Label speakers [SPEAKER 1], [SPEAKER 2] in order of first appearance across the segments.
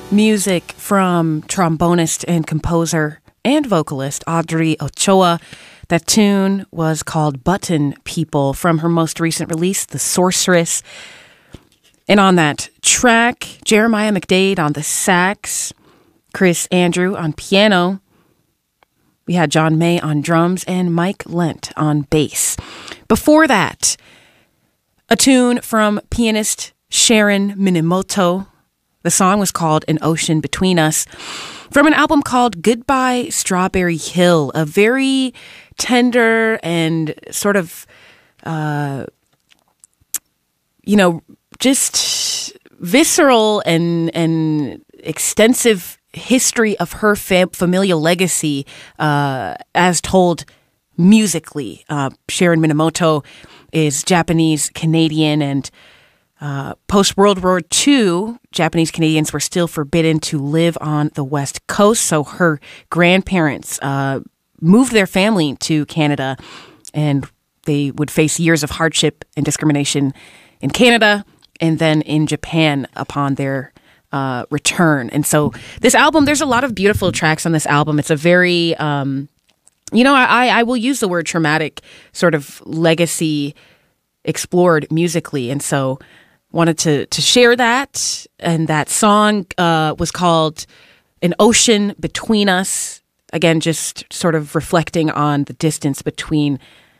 [SPEAKER 1] Music from trombonist and composer and vocalist Audrey Ochoa. That tune was called Button People from her most recent release, The Sorceress. And on that track, Jeremiah McDade on the sax, Chris Andrew on piano. We had John May on drums and Mike Lent on bass. Before that, a tune from pianist Sharon Minamoto. The song was called An Ocean Between Us from an album called Goodbye Strawberry Hill, a very tender and sort of, just visceral and extensive history of her familial legacy as told musically. Sharon Minamoto is Japanese-Canadian, and post-World War II, Japanese Canadians were still forbidden to live on the West Coast, so her grandparents moved their family to Canada, and they would face years of hardship and discrimination in Canada and then in Japan upon their return. And so this album, there's a lot of beautiful tracks on this album. It's a very, I will use the word traumatic sort of legacy explored musically. And so wanted to share that. And that song was called An Ocean Between Us. Again, just sort of reflecting on the distance between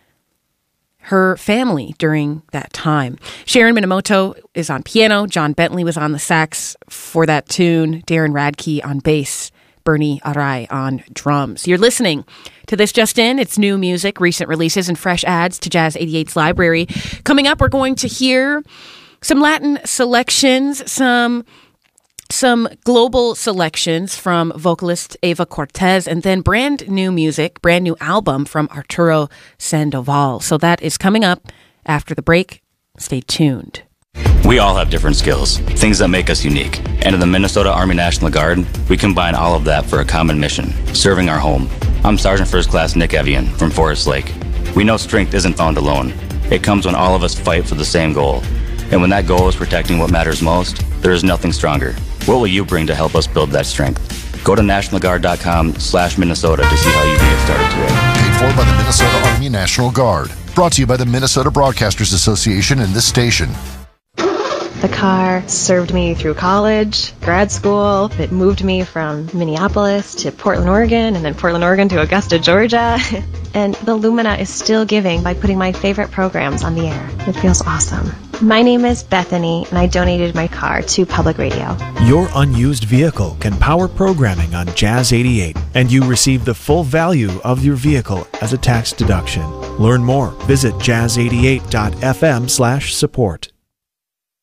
[SPEAKER 1] her family during that time. Sharon Minamoto is on piano. John Bentley was on the sax for that tune. Darren Radke on bass. Bernie Arai on drums. You're listening to This Just In. It's new music, recent releases, and fresh adds to Jazz 88's library. Coming up, we're going to hear some Latin selections, some global selections from vocalist Eva Cortez, and then brand new music, brand new album from Arturo Sandoval. So that is coming up after the break. Stay tuned.
[SPEAKER 2] We all have different skills, things that make us unique. And in the Minnesota Army National Guard, we combine all of that for a common mission, serving our home. I'm Sergeant First Class Nick Evian from Forest Lake. We know strength isn't found alone. It comes when all of us fight for the same goal. And when that goal is protecting what matters most, there is nothing stronger. What will you bring to help us build that strength? Go to nationalguard.com/Minnesota to see how you can get started today.
[SPEAKER 3] Paid for by the Minnesota Army National Guard. Brought to you by the Minnesota Broadcasters Association and this station.
[SPEAKER 4] The car served me through college, grad school. It moved me from Minneapolis to Portland, Oregon, and then Portland, Oregon to Augusta, Georgia. And the Lumina is still giving by putting my favorite programs on the air. It feels awesome. My name is Bethany, and I donated my car to public radio.
[SPEAKER 5] Your unused vehicle can power programming on Jazz 88, and you receive the full value of your vehicle as a tax deduction. Learn more. Visit jazz88.fm/support.